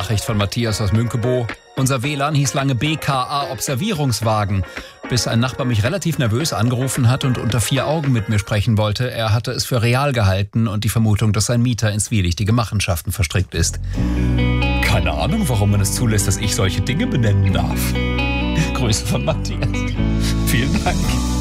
Nachricht von Matthias aus Münkebo. Unser WLAN hieß lange BKA Observierungswagen, bis ein Nachbar mich relativ nervös angerufen hat und unter 4 Augen mit mir sprechen wollte. Er hatte es für real gehalten und die Vermutung, dass sein Mieter in zwielichtige Machenschaften verstrickt ist. Keine Ahnung, warum man es zulässt, dass ich solche Dinge benennen darf. Grüße von Matthias. Vielen Dank.